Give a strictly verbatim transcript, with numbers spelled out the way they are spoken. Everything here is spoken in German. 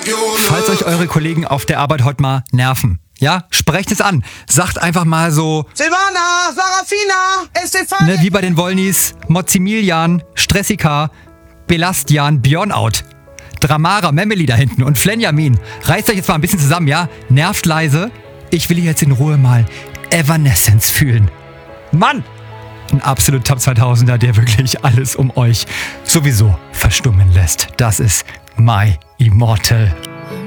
Falls euch eure Kollegen auf der Arbeit heute mal nerven, ja, sprecht es an. Sagt einfach mal so Silvana, Sarafina, Estefan. Ne, wie bei den Wollnis, Mozimilian, Stressika, Belastian, Björnout, Dramara, Memeli da hinten und Flenjamin. Reißt euch jetzt mal ein bisschen zusammen, ja? Nervt leise. Ich will hier jetzt in Ruhe mal Evanescence fühlen. Mann! Ein absolut Top zweitausender, der wirklich alles um euch sowieso verstummen lässt. Das ist My Immortal.